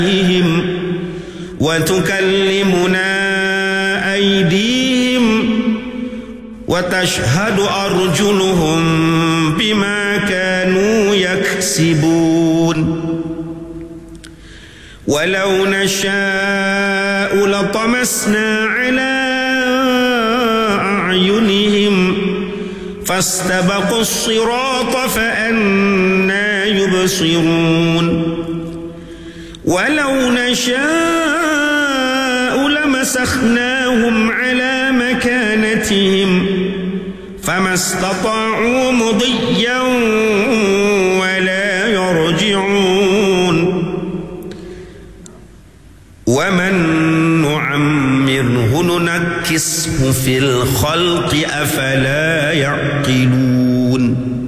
وتكلمنا أيديهم وتشهد أرجلهم بما كانوا يكسبون ولو نشاء لطمسنا على أعينهم فاستبقوا الصراط فأنى يبصرون ولو نشاء لمسخناهم على مكانتهم فما استطاعوا مضيا ولا يرجعون ومن نعمره ننكسه في الخلق أفلا يعقلون